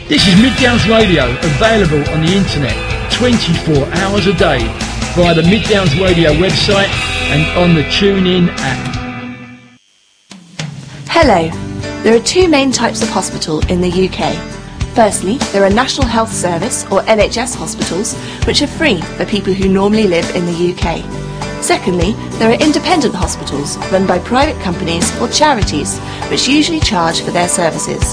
This is Mid Downs Radio, available on the internet 24 hours a day via the Mid Downs Radio website and on the TuneIn app. Hello. There are two main types of hospital in the UK. Firstly, there are National Health Service or NHS hospitals, which are free for people who normally live in the UK. Secondly, there are independent hospitals run by private companies or charities, which usually charge for their services.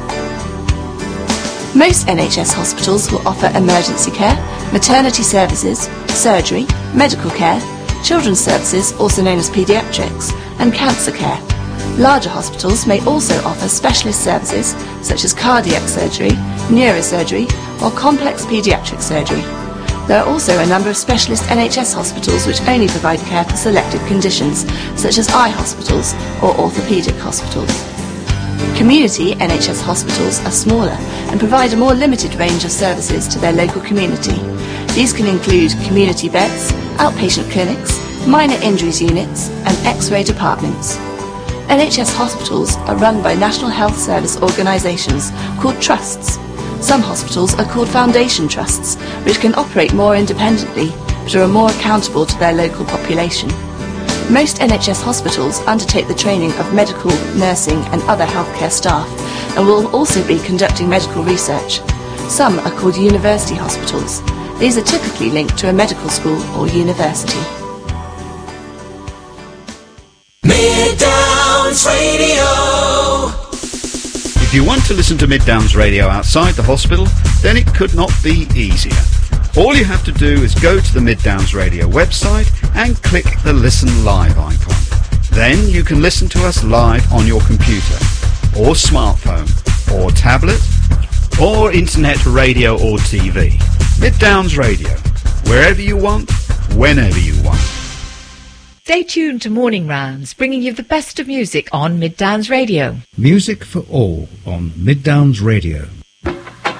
Most NHS hospitals will offer emergency care, maternity services, surgery, medical care, children's services, also known as paediatrics, and cancer care. Larger hospitals may also offer specialist services such as cardiac surgery, neurosurgery, or complex paediatric surgery. There are also a number of specialist NHS hospitals which only provide care for selected conditions, such as eye hospitals or orthopaedic hospitals. Community NHS hospitals are smaller and provide a more limited range of services to their local community. These can include community beds, outpatient clinics, minor injuries units, and X-ray departments. NHS hospitals are run by National Health Service organisations called trusts. Some hospitals are called foundation trusts, which can operate more independently but are more accountable to their local population. Most NHS hospitals undertake the training of medical, nursing and other healthcare staff and will also be conducting medical research. Some are called university hospitals. These are typically linked to a medical school or university. Mid Downs Radio. If you want to listen to Mid Downs Radio outside the hospital, then it could not be easier. All you have to do is go to the Mid Downs Radio website and click the Listen Live icon. Then you can listen to us live on your computer, or smartphone, or tablet, or internet radio or TV. Mid Downs Radio, wherever you want, whenever you want. Stay tuned to Morning Rounds, bringing you the best of music on Mid Downs Radio. Music for all on Mid Downs Radio.